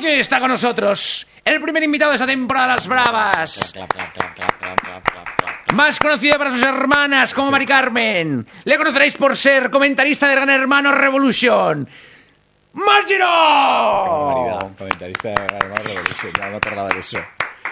Aquí está con nosotros el primer invitado de esta temporada de Las Bravas. Más conocido para sus hermanas como Mari Carmen. Le conoceréis por ser comentarista de Gran Hermano Revolution. ¡Mar Giró! Comentarista de Gran Hermano Revolution, no me acordaba de eso.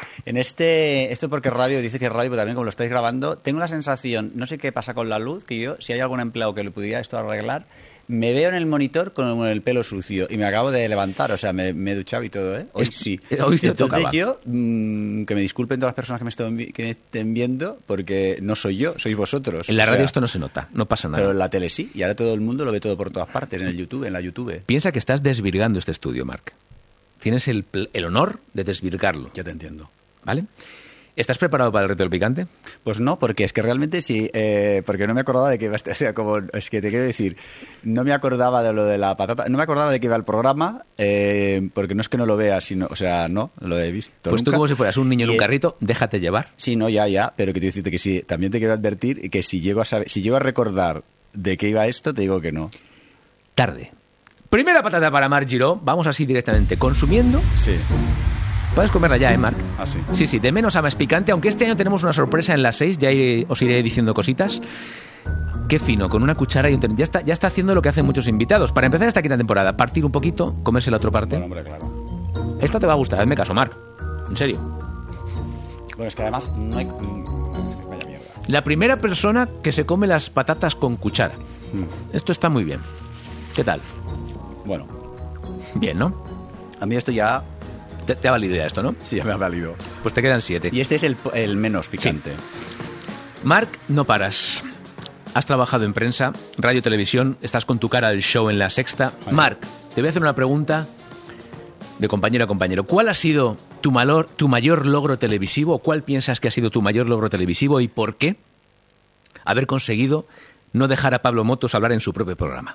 Esto porque es radio, dice que es radio, pero también como lo estáis grabando, tengo la sensación, no sé qué pasa con la luz, que yo, si hay algún empleado que le pudiera esto arreglar, me veo en el monitor con el pelo sucio y me acabo de levantar, o sea, me he duchado y todo, ¿eh? Hoy sí. Hoy te Entonces tocaba. yo, que me disculpen todas las personas que me estén viendo, porque no soy yo, sois vosotros. En la O sea, radio esto no se nota, no pasa nada. pero en la tele sí, y ahora todo el mundo lo ve todo por todas partes, en el YouTube, en la YouTube. Piensa que estás desvirgando este estudio, Marc. Tienes el honor de desvirgarlo, Yo te entiendo. ¿vale? ¿Estás preparado para el reto del picante? Pues no, porque es que realmente sí, porque no me acordaba de que iba a estar, o sea, como, es que te quiero decir, no me acordaba de lo de la patata, no me acordaba de que iba el programa, porque no es que no lo vea, sino, o sea, no, lo he visto Pues tú nunca. como si fueras un niño en Y, un carrito, déjate llevar. Sí, no, ya, pero que quiero decirte que sí, también te quiero advertir que si llego a recordar de qué iba esto, te digo que no. Tarde. Primera patata para Marc Giró. Vamos así directamente consumiendo. Sí. Puedes comerla ya, Marc. Ah, sí. Sí, de menos a más picante, aunque este año tenemos una sorpresa en las 6, ya os iré diciendo cositas. Qué fino, con una cuchara y un tenedor. Ya está haciendo lo que hacen muchos invitados. Para empezar esta quinta temporada, partir un poquito, comerse la otra parte. Bueno, hombre, claro. Esto te va a gustar, hazme caso, Marc. En serio. Bueno, es que además no hay... Vaya mierda. La primera persona que se come las patatas con cuchara. Esto está muy bien. ¿Qué tal? Bueno, Bien, ¿no? a mí esto ya... Te ha valido ya esto, ¿no? Sí, ya me ha valido. Pues te quedan 7. Y este es el menos picante. Marc, no paras. Has trabajado en prensa, radio, televisión, estás con tu cara al show en La Sexta. Vale. Marc, te voy a hacer una pregunta de compañero a compañero. ¿Cuál ha sido tu mayor logro televisivo? ¿Cuál piensas que ha sido tu mayor logro televisivo y por qué haber conseguido no dejar a Pablo Motos hablar en su propio programa?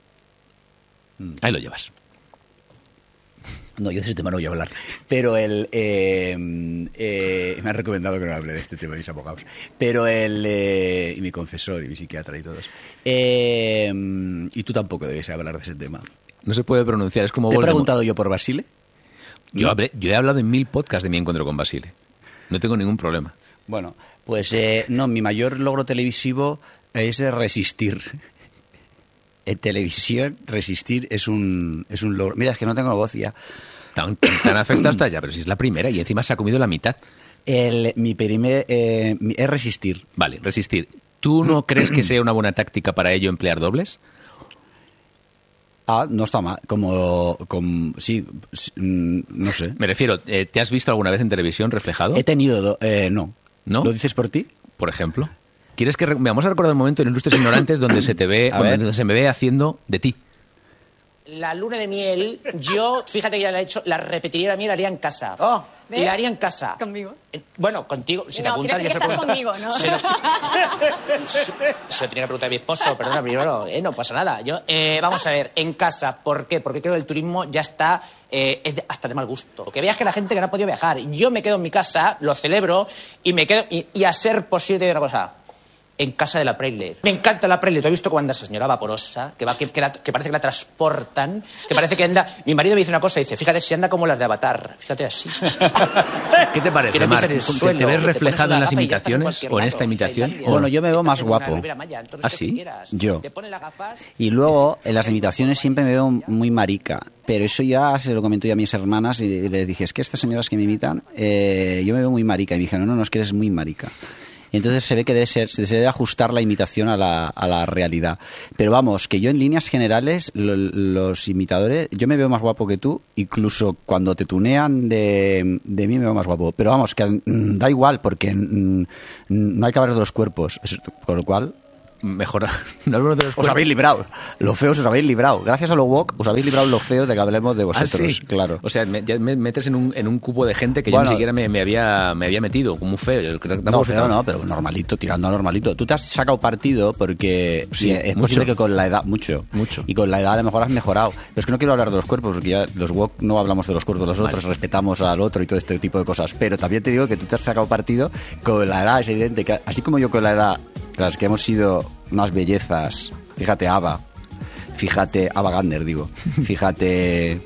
Ahí lo llevas. No, yo de ese tema no voy a hablar. Pero me han recomendado que no hable de este tema mis abogados. Pero y mi confesor y mi psiquiatra y todos. Y tú tampoco debes hablar de ese tema. No se puede pronunciar, es como ¿Te he Voldemort. preguntado yo por Basile? Yo he hablado en 1000 podcasts de mi encuentro con Basile. No tengo ningún problema. Bueno, pues no, mi mayor logro televisivo es resistir. En televisión, resistir es un logro. Mira, es que no tengo voz ya. Tan afectado hasta ya, pero si es la primera y encima se ha comido la mitad. Mi primer es resistir. Vale, resistir. ¿Tú no crees que sea una buena táctica para ello emplear dobles? No está mal. Sí, no sé. Me refiero, ¿te has visto alguna vez en televisión reflejado? He tenido... no. ¿No? ¿Lo dices por ti? Por ejemplo. ¿Quieres que vamos a recordar un momento en Ilustres Ignorantes donde se te ve, A ver. donde se me ve haciendo de ti? La luna de miel, yo, fíjate que ya la he hecho, la repetiría la miel, la haría en casa. Oh, ¿ves? La haría en casa. ¿Conmigo? Bueno, contigo. Si te No, apuntas, quiero ya decir se que pregunta. estás conmigo, ¿no? Se lo tenía que preguntar a mi esposo, perdona, primero, no pasa nada. Yo, vamos a ver, en casa, ¿por qué? Porque creo que el turismo ya está hasta de mal gusto. Que veas que la gente que no ha podido viajar, yo me quedo en mi casa, lo celebro y me quedo, y a ser posible, te digo una cosa, en casa de la Preyle. Me encanta la Preyle. ¿Tú has visto cómo anda esa señora vaporosa? Que parece que la transportan. Que parece que anda... Mi marido me dice una cosa. Dice, fíjate si anda como las de Avatar. Fíjate así. ¿Qué te parece, Que no Marc? pisa en el ¿Te suelo, ves que te pones reflejado una en las gafa y ya estás en imitaciones cualquier o en lado. esta imitación? Tailandia. Bueno, yo me veo más Estás en una guapo. Ribera Maya, entonces, ¿Ah, ¿qué sí? quieras? Yo. Te pones las gafas... Y luego, en las imitaciones siempre me veo muy marica. Pero eso ya se lo comento yo a mis hermanas y les dije, es que estas señoras que me imitan, yo me veo muy marica. Y me dijeron, no, es que eres muy marica. Y entonces se ve que se debe ajustar la imitación a la realidad. Pero vamos, que yo en líneas generales, los imitadores, yo me veo más guapo que tú, incluso cuando te tunean de mí me veo más guapo. Pero vamos, que da igual, porque no hay que hablar de los cuerpos. Con lo cual... Mejor, no hablemos de los Os cuerpos. habéis librado. Los feos os habéis librado. Gracias a lo woke os habéis librado los feos de que hablemos de Ah, vosotros. sí. Claro. O sea, ya me metes en un cupo de gente que yo Bueno. ni siquiera me había metido, como un feo. Yo creo que No, tampoco feo no, pero normalito, tirando a normalito. Tú te has sacado partido porque Sí, es mucho. posible que con la edad... Mucho. Mucho. Y con la edad a lo mejor has mejorado. Pero es que no quiero hablar de los cuerpos, porque ya los woke no hablamos de los cuerpos de los otros, respetamos al otro y todo este tipo de cosas. Pero también te digo que tú te has sacado partido con la edad. Es evidente que, así como yo con la edad, las que hemos sido unas bellezas... Fíjate Ava Gardner, digo. Fíjate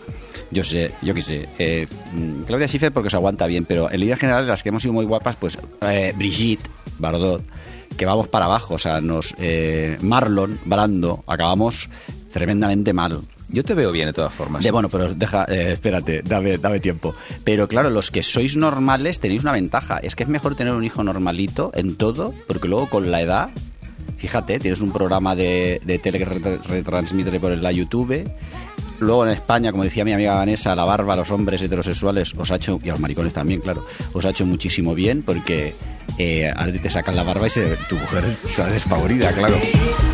Yo qué sé. Claudia Schiffer porque se aguanta bien, pero en línea general las que hemos sido muy guapas, pues Brigitte Bardot, que vamos para abajo, o sea, Marlon Brando, acabamos tremendamente mal. Yo te veo bien de todas formas. Bueno, pero espérate, dame tiempo. Pero claro, los que sois normales tenéis una ventaja. Es que es mejor tener un hijo normalito en todo, porque luego con la edad, fíjate, tienes un programa de tele que retransmite por la YouTube. Luego en España, como decía mi amiga Vanessa, la barba a los hombres heterosexuales os ha hecho, y a los maricones también, claro, os ha hecho muchísimo bien, porque ahora te sacan la barba y tu mujer está despavorida, claro.